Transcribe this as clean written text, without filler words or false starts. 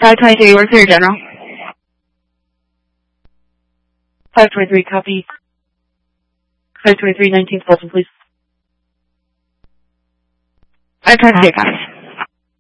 523, you work for your general. 523, copy. 523, 19th Fulton, please. 523, copy.